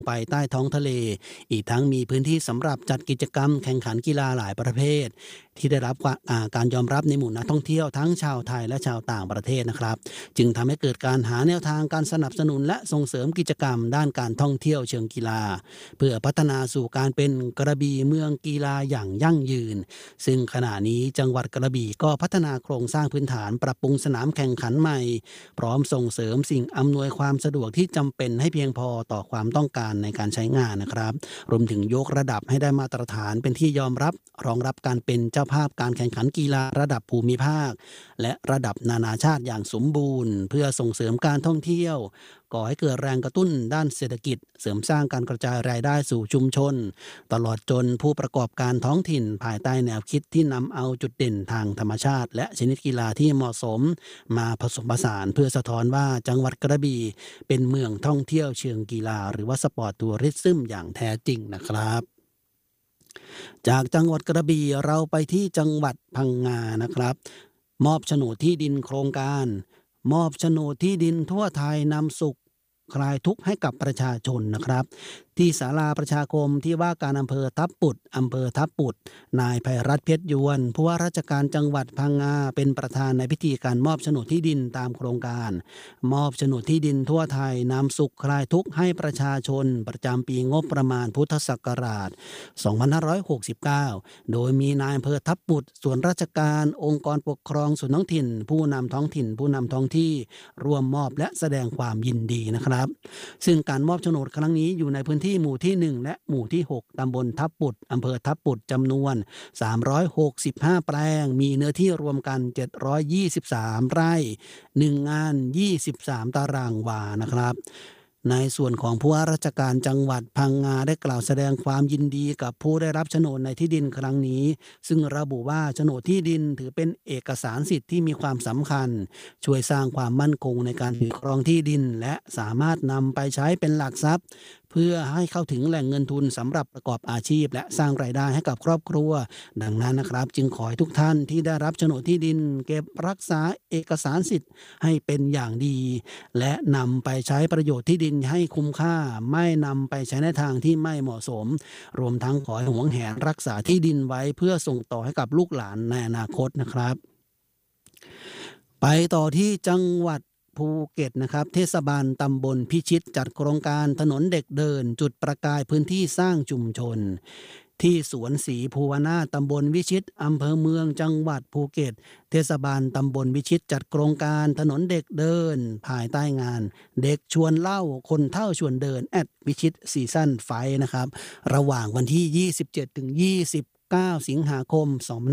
ไปใต้ท้องทะเลอีกทั้งมีพื้นที่สำหรับจัดกิจกรรมแข่งขันกีฬาหลายประเภทที่ได้รับการยอมรับในหมู่นักท่องเที่ยวทั้งชาวไทยและชาวต่างประเทศนะครับจึงทำให้เกิดการหาแนวทางการสนับสนุนและส่งเสริมกิจกรรมด้านการท่องเที่ยวเชิงกีฬาเพื่อพัฒนาสู่การเป็นกระบี่เมืองกีฬาอย่างยั่งยืนซึ่งขณะนี้จังหวัดกระบี่ก็พัฒนาโครงสร้างพื้นฐานปรับปรุงสนามแข่งขันใหม่พร้อมส่งเสริมสิ่งอำนวยความสะดวกที่จำเป็นให้เพียงพอต่อความต้องการในการใช้งานนะครับรวมถึงยกระดับให้ได้มาตรฐานเป็นที่ยอมรับรองรับการเป็นเจ้าภาพการแข่งขันกีฬาระดับภูมิภาคและระดับนานาชาติอย่างสมบูรณ์เพื่อส่งเสริมการท่องเที่ยวก่อให้เกิดแรงกระตุ้นด้านเศรษฐกิจเสริมสร้างการกระจายรายได้สู่ชุมชนตลอดจนผู้ประกอบการท้องถิ่นภายใต้แนวคิดที่นำเอาจุดเด่นทางธรรมชาติและชนิดกีฬาที่เหมาะสมมาผสมผสานเพื่อสะท้อนว่าจังหวัดกระบี่เป็นเมืองท่องเที่ยวเชิงกีฬาหรือว่าสปอร์ตทัวริซึมอย่างแท้จริงนะครับจากจังหวัดกระบี่เราไปที่จังหวัดพังงานะครับมอบโฉนดที่ดินโครงการมอบโฉนดที่ดินทั่วไทยนำสุขคลายทุกข์ให้กับประชาชนนะครับที่ศาลาประชาคมที่ว่าการอำเภอทับปุดนายไพรัตน์เพชรยวนผู้ว่าราชการจังหวัดพังงาเป็นประธานในพิธีการมอบโฉนดที่ดินตามโครงการมอบโฉนดที่ดินทั่วไทยนำสุขคลายทุกข์ให้ประชาชนประจำปีงบประมาณพุทธศักราช2569โดยมีนายอำเภอทับปุดส่วนราชการองค์กรปกครองส่วนท้องถิ่นผู้นำท้องถิ่นผู้นำท้องที่ร่วมมอบและแสดงความยินดีนะครับซึ่งการมอบโฉนดครั้งนี้อยู่ในพื้นที่หมู่ที่1และหมู่ที่6ตำบลทับปุดอำเภอทับปุดจำนวน365แปลงมีเนื้อที่รวมกัน723ไร่1งาน23ตารางวานะครับในส่วนของผู้ว่าราชการจังหวัดพังงาได้กล่าวแสดงความยินดีกับผู้ได้รับโฉนดในที่ดินครั้งนี้ซึ่งระบุว่าโฉนดที่ดินถือเป็นเอกสารสิทธิ์ที่มีความสำคัญช่วยสร้างความมั่นคงในการถือครองที่ดินและสามารถนำไปใช้เป็นหลักทรัพย์เพื่อให้เข้าถึงแหล่งเงินทุนสำหรับประกอบอาชีพและสร้างรายได้ให้กับครอบครัวดังนั้นนะครับจึงขอให้ทุกท่านที่ได้รับโฉนดที่ดินเก็บรักษาเอกสารสิทธิ์ให้เป็นอย่างดีและนำไปใช้ประโยชน์ที่ดินให้คุ้มค่าไม่นำไปใช้ในทางที่ไม่เหมาะสมรวมทั้งขอให้หวงแหนรักษาที่ดินไว้เพื่อส่งต่อให้กับลูกหลานในอนาคตนะครับไปต่อที่จังหวัดภูเก็ตนะครับเทศบาลตำบลพิชิตจัดโครงการถนนเด็กเดินจุดประกายพื้นที่สร้างชุมชนที่สวนศรีภูวนาถตำบลวิชิตอำเภอเมืองจังหวัดภูเก็ตเทศบาลตำบลวิชิตจัดโครงการถนนเด็กเดินภายใต้งานเด็กชวนเล่าคนเฒ่าชวนเดินวิชิตซีซั่นไฟนะครับระหว่างวันที่27ถึง29สิงหาคม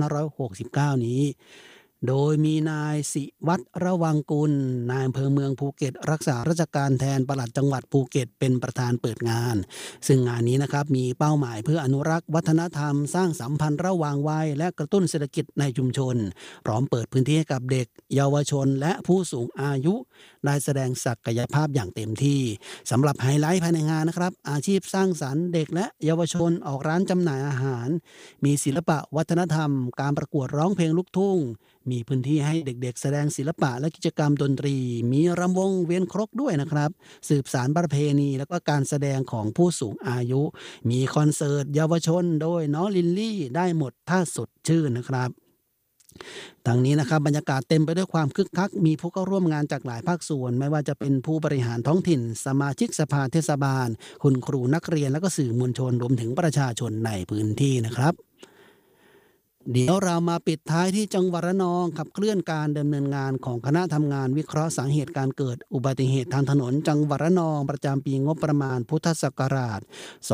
2569นี้โดยมีนายศิวัตรระวังกุลนายอำเภอเมืองภูเก็ตรักษาราชการแทนปลัดจังหวัดภูเก็ตเป็นประธานเปิดงานซึ่งงานนี้นะครับมีเป้าหมายเพื่ออนุรักษ์วัฒนธรรมสร้างสัมพันธ์ระหว่างวัยและกระตุ้นเศรษฐกิจในชุมชนพร้อมเปิดพื้นที่ให้กับเด็กเยาวชนและผู้สูงอายุได้แสดงศักยภาพอย่างเต็มที่สำหรับไฮไลท์ภายในงานนะครับอาชีพสร้างสรรค์เด็กและเยาวชนออกร้านจำหน่ายอาหารมีศิลปะวัฒนธรรมการประกวดร้องเพลงลูกทุ่งมีพื้นที่ให้เด็กๆแสดงศิลปะและกิจกรรมดนตรีมีรำวงเวียนครกด้วยนะครับสืบสานประเพณีแล้วก็การแสดงของผู้สูงอายุมีคอนเสิร์ตเยาวชนโดยน้องลิลลี่ได้หมดถ้าสดชื่นนะครับทางนี้นะครับบรรยากาศเต็มไปด้วยความคึกคักมีผู้เข้าร่วมงานจากหลายภาคส่วนไม่ว่าจะเป็นผู้บริหารท้องถิ่นสมาชิกสภาเทศบาลคุณครูนักเรียนและก็สื่อมวลชนรวมถึงประชาชนในพื้นที่นะครับเดี๋ยวเรามาปิดท้ายที่จังหวัดระนองขับเคลื่อนการดำเนินงานของคณะทำงานวิเคราะห์สาเหตุการเกิดอุบัติเหตุทางถนนจังหวัดระนองประจำปีงบประมาณพุทธศักราช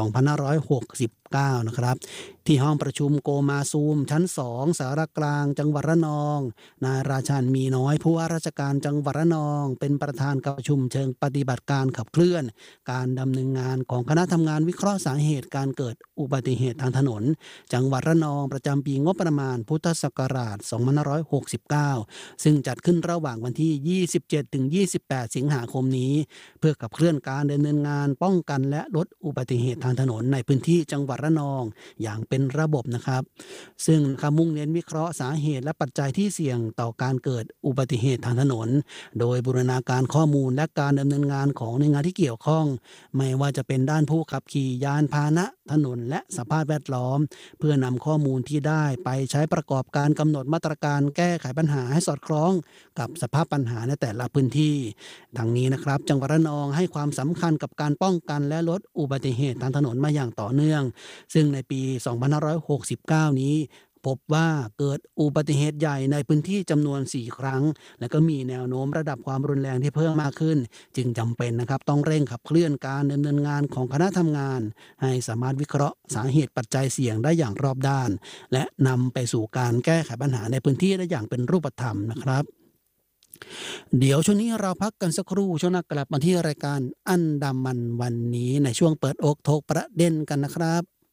2569นะครับที่ห้องประชุมโกมาซูมชั้น2สารกลางจังหวัดระนองนายราชันมีน้อยผู้ว่าราชการจังหวัดระนองเป็นประธานการประชุมเชิงปฏิบัติการขับเคลื่อนการดำเนินงานของคณะทำงานวิเคราะห์สาเหตุการเกิดอุบัติเหตุทางถนนจังหวัดระนองประจำปีงบประมาณพุทธศักราช2569ซึ่งจัดขึ้นระหว่างวันที่27ถึง28สิงหาคมนี้เพื่อขับเคลื่อนการดำเนินงานป้องกันและลดอุบัติเหตุทางถนนในพื้นที่จังหวัดระนองอย่างเป็นระบบนะครับซึ่งมุ่งเน้นวิเคราะห์สาเหตุและปัจจัยที่เสี่ยงต่อการเกิดอุบัติเหตุทางถนนโดยบูรณาการข้อมูลและการดำเนินงานของหน่วยงานที่เกี่ยวข้องไม่ว่าจะเป็นด้านผู้ขับขี่ยานพาหนะถนนและสภาพแวดล้อมเพื่อนำข้อมูลที่ได้ไปใช้ประกอบการกำหนดมาตรการแก้ไขปัญหาให้สอดคล้องกับสภาพปัญหาในแต่ละพื้นที่ดังนี้นะครับจังหวัดระนองให้ความสำคัญกับการป้องกันและลดอุบัติเหตุทางถนนมาอย่างต่อเนื่องซึ่งในปี 2569 นี้พบว่าเกิดอุบัติเหตุใหญ่ในพื้นที่จำนวน 4 ครั้งและก็มีแนวโน้มระดับความรุนแรงที่เพิ่มมากขึ้นจึงจำเป็นนะครับต้องเร่งขับเคลื่อนการดำเนินงานของคณะทำงานให้สามารถวิเคราะห์สาเหตุปัจจัยเสี่ยงได้อย่างรอบด้านและนำไปสู่การแก้ไขปัญหาในพื้นที่ได้อย่างเป็นรูปธรรมนะครับเดี๋ยวช่วงนี้เราพักกันสักครู่ช่วงหน้ากลับมาที่รายการอันดามันวันนี้ในช่วงเปิดอกถกประเด็นกันนะครับ